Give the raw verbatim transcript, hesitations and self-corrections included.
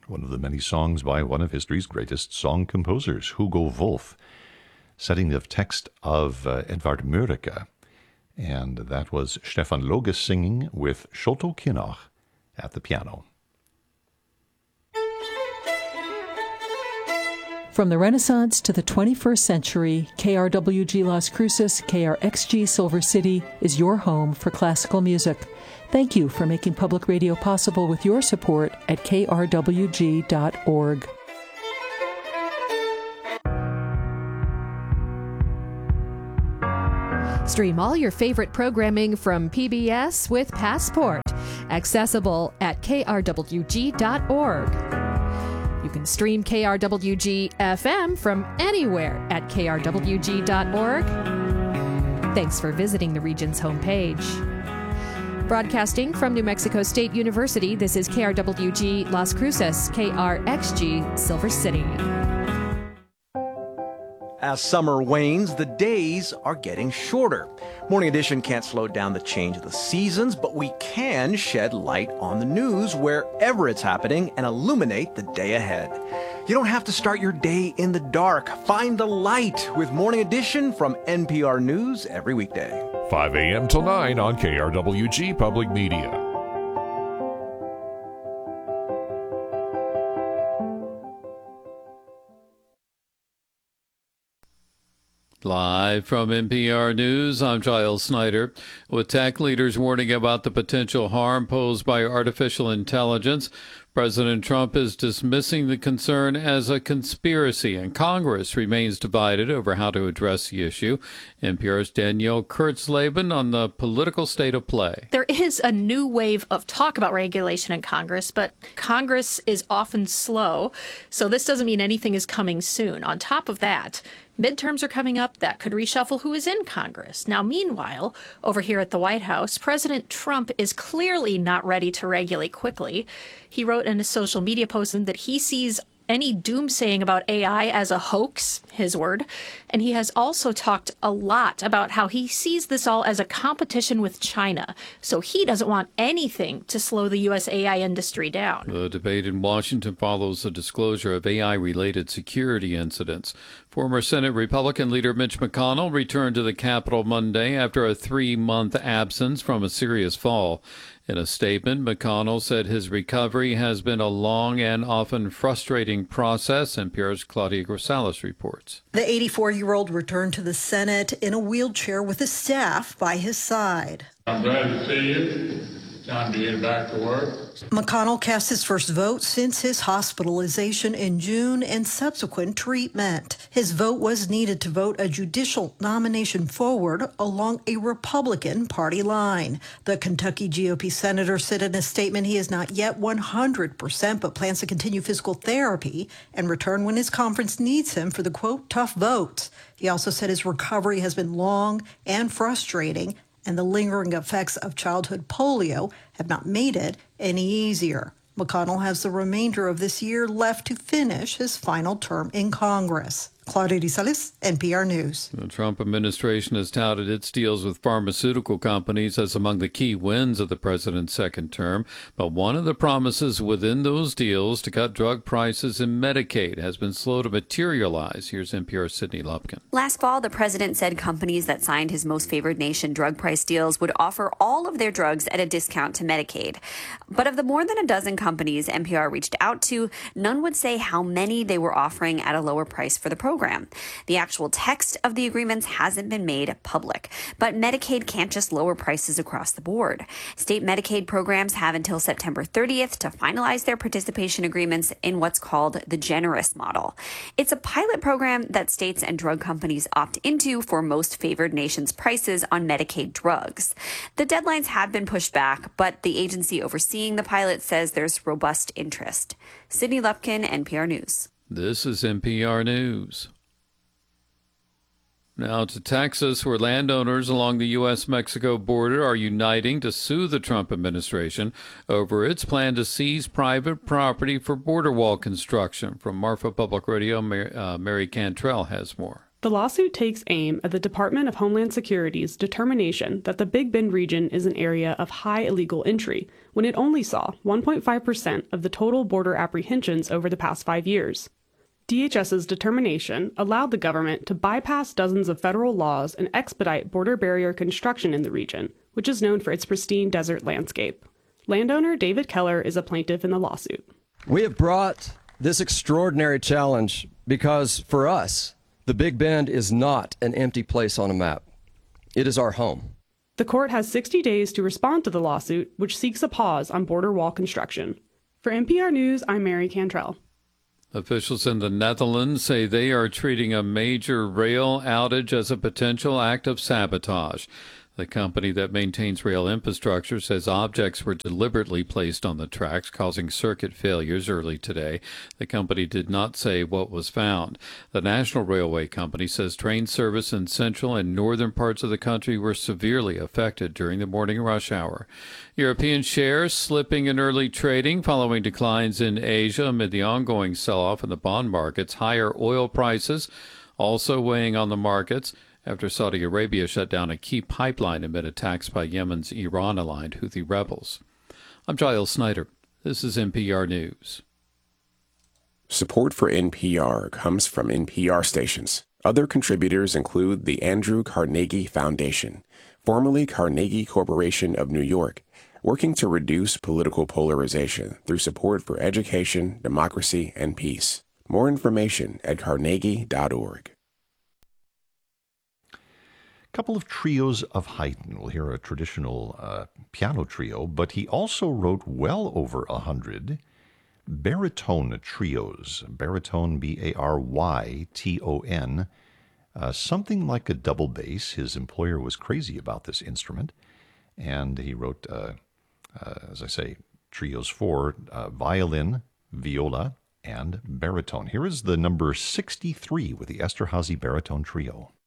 one of the many songs by one of history's greatest song composers, Hugo Wolf, setting the text of uh, Edvard Mörike. And that was Stefan Loge singing with Sholto Kinnach at the piano. From the Renaissance to the twenty-first century, K R W G Las Cruces, K R X G Silver City is your home for classical music. Thank you for making public radio possible with your support at k r w g dot org. Stream all your favorite programming from P B S with Passport, accessible at k r w g dot org. You can stream K R W G F M from anywhere at k r w g dot org. Thanks for visiting the region's homepage. Broadcasting from New Mexico State University, this is K R W G Las Cruces, K R X G Silver City. As summer wanes, the days are getting shorter. Morning Edition can't slow down the change of the seasons, but we can shed light on the news wherever it's happening and illuminate the day ahead. You don't have to start your day in the dark. Find the light with Morning Edition from N P R News every weekday. five a.m. till nine on K R W G Public Media. Live from N P R News, I'm Giles Snyder. With tech leaders warning about the potential harm posed by artificial intelligence, President Trump is dismissing the concern as a conspiracy, and Congress remains divided over how to address the issue. N P R's Danielle Kurtzleben on the political state of play. There is a new wave of talk about regulation in Congress, but Congress is often slow, so this doesn't mean anything is coming soon. On top of that, midterms are coming up that could reshuffle who is in Congress. Now, meanwhile, over here at the White House, President Trump is clearly not ready to regulate quickly. He wrote in a social media post that he sees any doomsaying about A I as a hoax, his word. And he has also talked a lot about how he sees this all as a competition with China. So he doesn't want anything to slow the U S A I industry down. The debate in Washington follows the disclosure of A I-related security incidents. Former Senate Republican leader Mitch McConnell returned to the Capitol Monday after a three-month absence from a serious fall. In a statement, McConnell said his recovery has been a long and often frustrating process. N P R's Claudia Grisales reports. The eighty-four-year-old returned to the Senate in a wheelchair with his staff by his side. I'm glad to see you. Time to get back to work. McConnell cast his first vote since his hospitalization in June and subsequent treatment. His vote was needed to vote a judicial nomination forward along a Republican Party line. The Kentucky G O P senator said in a statement he is not yet one hundred percent but plans to continue physical therapy and return when his conference needs him for the, quote, tough votes. He also said his recovery has been long and frustrating, and the lingering effects of childhood polio have not made it any easier. McConnell has the remainder of this year left to finish his final term in Congress. Claudia Grisales, N P R News. The Trump administration has touted its deals with pharmaceutical companies as among the key wins of the president's second term. But one of the promises within those deals to cut drug prices in Medicaid has been slow to materialize. Here's N P R's Sydney Lupkin. Last fall, the president said companies that signed his most favored nation drug price deals would offer all of their drugs at a discount to Medicaid. But of the more than a dozen companies N P R reached out to, none would say how many they were offering at a lower price for the program. The actual text of the agreements hasn't been made public, but Medicaid can't just lower prices across the board. State Medicaid programs have until September thirtieth to finalize their participation agreements in what's called the generous model. It's a pilot program that states and drug companies opt into for most favored nations prices on Medicaid drugs. The deadlines have been pushed back, but the agency overseeing the pilot says there's robust interest. Sydney Lupkin, N P R News. This is N P R News. Now to Texas, where landowners along the U S Mexico border are uniting to sue the Trump administration over its plan to seize private property for border wall construction. From Marfa Public Radio, Mary, uh, Mary Cantrell has more. The lawsuit takes aim at the Department of Homeland Security's determination that the Big Bend region is an area of high illegal entry, when it only saw one point five percent of the total border apprehensions over the past five years. DHS's determination allowed the government to bypass dozens of federal laws and expedite border barrier construction in the region, which is known for its pristine desert landscape. Landowner David Keller is a plaintiff in the lawsuit. We have brought this extraordinary challenge because, for us, the Big Bend is not an empty place on a map. It is our home. The court has sixty days to respond to the lawsuit, which seeks a pause on border wall construction. For N P R News, I'm Mary Cantrell. Officials in the Netherlands say they are treating a major rail outage as a potential act of sabotage. The company that maintains rail infrastructure says objects were deliberately placed on the tracks, causing circuit failures early today. The company did not say what was found. The National Railway Company says train service in central and northern parts of the country were severely affected during the morning rush hour. European shares slipping in early trading following declines in Asia amid the ongoing sell-off in the bond markets. Higher oil prices also weighing on the markets after Saudi Arabia shut down a key pipeline amid attacks by Yemen's Iran-aligned Houthi rebels. I'm Giles Snyder. This is N P R News. Support for N P R comes from N P R stations. Other contributors include the Andrew Carnegie Foundation, formerly Carnegie Corporation of New York, working to reduce political polarization through support for education, democracy, and peace. More information at carnegie dot org. Couple of trios of Haydn. We'll hear a traditional uh, piano trio, but he also wrote well over a hundred baritone trios. Baritone, B A R Y T O N. Uh, something like a double bass. His employer was crazy about this instrument, and he wrote, uh, uh, as I say, trios for uh, violin, viola, and baritone. Here is the number sixty-three with the Esterhazy Baritone Trio.